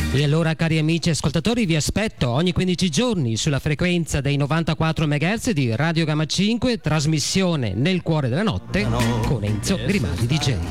E allora, cari amici ascoltatori, vi aspetto ogni 15 giorni sulla frequenza dei 94 MHz di Radio Gamma 5, trasmissione Nel cuore della notte con Enzo Grimaldi DJ.